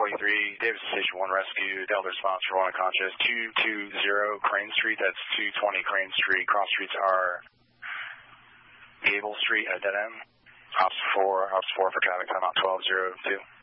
43, Davis Station 1 Rescue, Delta response for 1 unconscious, 220 Crane Street, that's 220 Crane Street. Cross streets are Gable Street at dead end. Ops 4 for traffic timeout 1202.